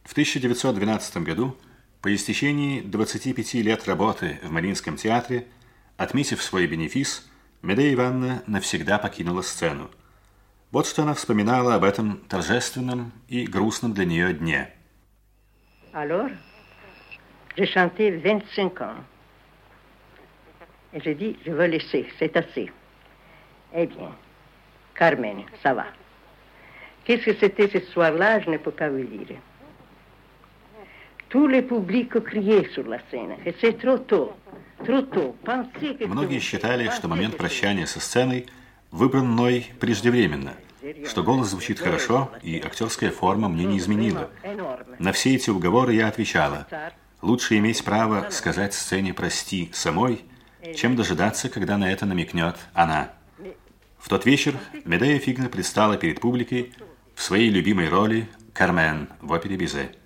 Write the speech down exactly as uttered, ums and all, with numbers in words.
В тысяча девятьсот двенадцатом году, по истечении двадцати пяти лет работы в Мариинском театре, отметив свой бенефис, Медея Ивановна навсегда покинула сцену. Вот что она вспоминала об этом торжественном и грустном для нее дне. Alors, j'ai chanté vingt-cinq ans. Et j'ai dit, je veux laisser, c'est assez. Eh bien, Carmen, ça va. Qu'est-ce que c'était ce soir-là, je ne peux pas vous dire. Tout le public criait sur la scène, et c'est trop tôt, trop tôt. Pensez que... Многие считали, что момент прощания со сценой выбран мной преждевременно, что голос звучит хорошо, и актерская форма мне не изменила. На все эти уговоры я отвечала: лучше иметь право сказать сцене «прости» самой, чем дожидаться, когда на это намекнет она. В тот вечер Медея Фигна предстала перед публикой в своей любимой роли Кармен в опере Бизе.